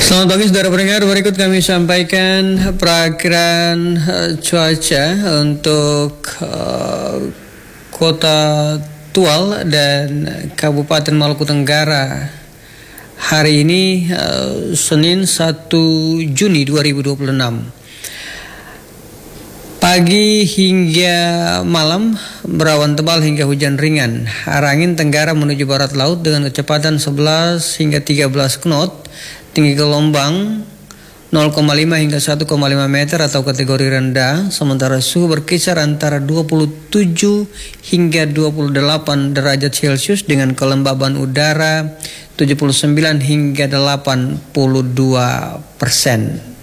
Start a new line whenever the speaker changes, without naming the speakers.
Selamat pagi saudara pendengar, berikut kami sampaikan perakiraan cuaca untuk Kota Tual dan Kabupaten Maluku Tenggara hari ini Senin 1 Juni 2026. Pagi hingga malam berawan tebal hingga hujan ringan. Arah angin tenggara menuju barat laut dengan kecepatan 11 hingga 13 knot. Tinggi gelombang 0,5 hingga 1,5 meter atau kategori rendah. Sementara suhu berkisar antara 27 hingga 28 derajat Celcius dengan kelembaban udara 79 hingga 82%.